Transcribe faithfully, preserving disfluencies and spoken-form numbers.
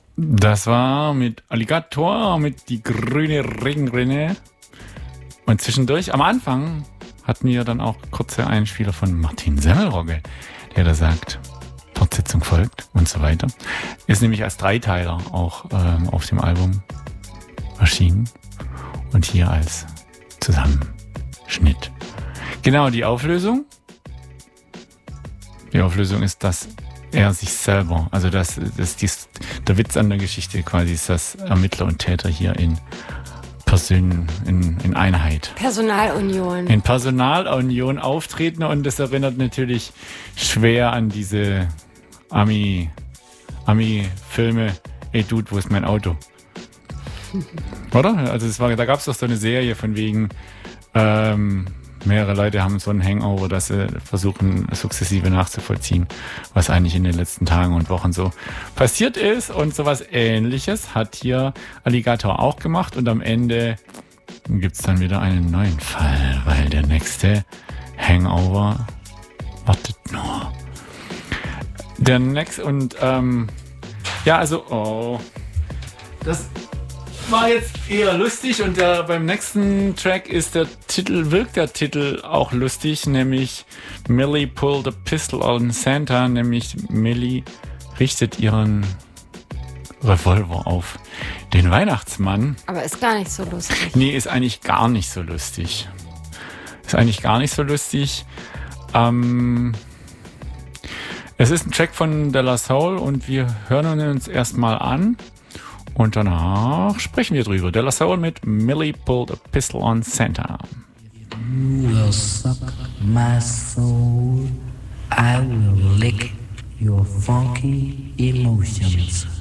Das war mit Alligator, mit die grüne Regenrinne. Und zwischendurch, am Anfang, hatten wir dann auch kurze Einspieler von Martin Semmelrogge, der da sagt, Fortsetzung folgt und so weiter. Ist nämlich als Dreiteiler auch ähm, auf dem Album erschienen und hier als Zusammenschnitt. Genau, die Auflösung. Die Auflösung ist, dass er sich selber, also das, das dies, der Witz an der Geschichte quasi ist, dass Ermittler und Täter hier in Person, in, in Einheit. Personalunion. In Personalunion auftreten und das erinnert natürlich schwer an diese Ami, Ami-Filme. Ey Dude, wo ist mein Auto? Oder? Also es war, da gab es doch so eine Serie von wegen ähm, mehrere Leute haben so einen Hangover, dass sie versuchen, sukzessive nachzuvollziehen, was eigentlich in den letzten Tagen und Wochen so passiert ist. Und sowas Ähnliches hat hier Alligator auch gemacht. Und am Ende gibt's dann wieder einen neuen Fall, weil der nächste Hangover wartet nur. Der nächste und ähm, ja, also oh, das war jetzt eher lustig und der, beim nächsten Track ist der Titel, wirkt der Titel auch lustig, nämlich Millie pulled a pistol on Santa, nämlich Millie richtet ihren Revolver auf den Weihnachtsmann. Aber ist gar nicht so lustig. Nee, ist eigentlich gar nicht so lustig. Ist eigentlich gar nicht so lustig. Ähm, es ist ein Track von De La Soul und wir hören uns erstmal an. Und danach sprechen wir drüber. De La Soul mit Millie pulled a pistol on Santa. You will suck my soul. I will lick your funky emotions.